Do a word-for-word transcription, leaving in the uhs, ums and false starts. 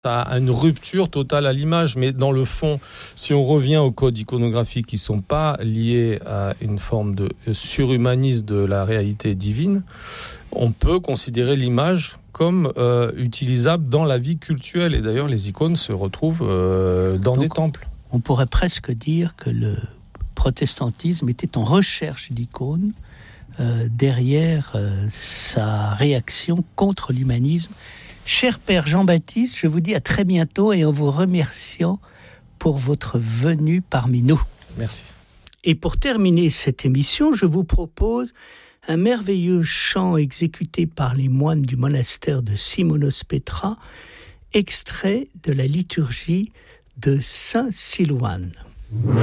Ça a une rupture totale à l'image, mais dans le fond, si on revient aux codes iconographiques qui ne sont pas liés à une forme de surhumanisme de la réalité divine, on peut considérer l'image comme euh, utilisable dans la vie cultuelle. Et d'ailleurs, les icônes se retrouvent euh, dans Donc, des temples. On pourrait presque dire que le protestantisme était en recherche d'icônes euh, derrière euh, sa réaction contre l'humanisme. Cher Père Jean-Baptiste, je vous dis à très bientôt et en vous remerciant pour votre venue parmi nous. Merci. Et pour terminer cette émission, je vous propose un merveilleux chant exécuté par les moines du monastère de Simonos Petra, extrait de la liturgie de Saint Silouan.